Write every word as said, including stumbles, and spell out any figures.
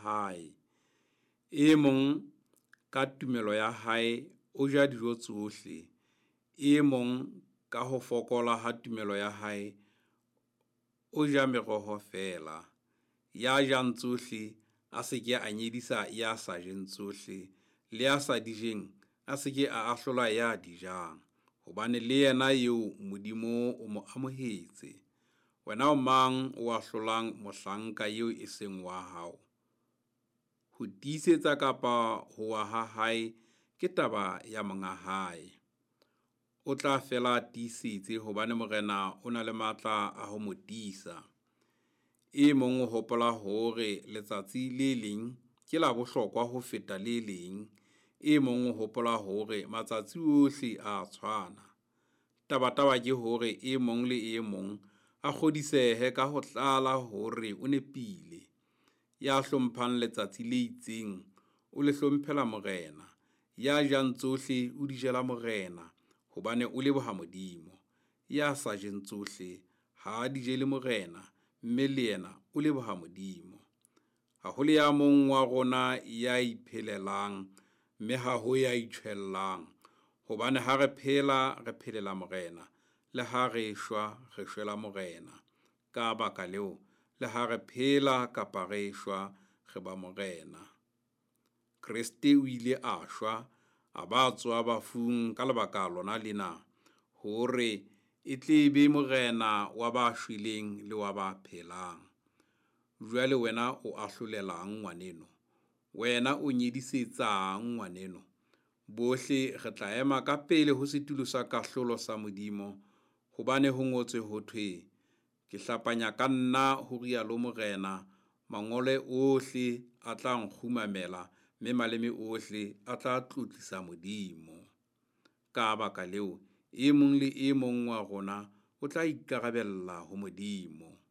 hae. E mong ka tumelo ya hae o ja dijo tsohle, e mong ka ho fokola ha tumelo ya hae o ja meroho fela. Ya jang tsohle a se ke a nyedisa ya sa jeng tsohle, le ya sa di jeng a se ke a ahlola ya di jang, hobane le yena eo Modimo o mo amohetse. Wena o mang o ahlolang mohlanka eo e seng wa hao? Ho tiisetsa kapa ho wa ha hae ke taba ya monga hae. O tla fela tiisitse hobane morena o na le matla a ho mo tiisa. E mong o hopola hore letsatsi le leng ke la bohlokwa ho feta le leng, e mong o hopola hore matsatsi ohle a tshwana. Taba-taba ke hore e mong le e mong a kgodisehe ka ho tlala hore o nepile. Ya hlomphang letsatsi le itseng o le hlomphela morena, ya jang tsohle o di jela morena hobane o leboha Modimo. Ya sa jeng tsohle ha di jele morena, mme le yena o leboha Modimo. Ha ho le ya mong wa rona ya iphelelang, mme ha ho ya itjhwellang, hobane ha re phela re phelela morena, le ha re shwa re shwela morena. Ka baka leo, le ha re phela kapa re shwa re ba morena. Kriste o ile a shwa, a ba tswa bafung ka lebaka lona lena, hore e tle be morena wa ba shweleng le wa ba phelang. Jwale wena o ahlolelang ngwaneno? Wena o nyedisetsang ngwaneno? Bohle re tla ema ka pele ho setulo sa kahlolo sa Modimo, hobane ho ngotswe ho thwe, ke hlapanya ka nna ho rialo morena, mangole ohle a tla nkgumamela, mme maleme ohle a tla tlotlisa Modimo. Ka baka leo, e mong le e mong wa rona o tla ikarabella ho Modimo.